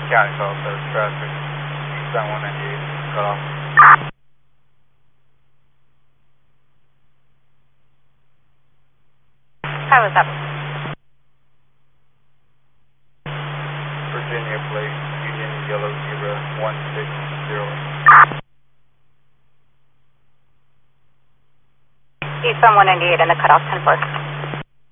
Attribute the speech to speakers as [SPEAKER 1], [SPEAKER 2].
[SPEAKER 1] County call service traffic. Eastbound 198, cut off.
[SPEAKER 2] Hi, what's up?
[SPEAKER 1] Virginia plate, Union Yellow Zebra 160.
[SPEAKER 2] Eastbound 198 in the cutoff 10-4.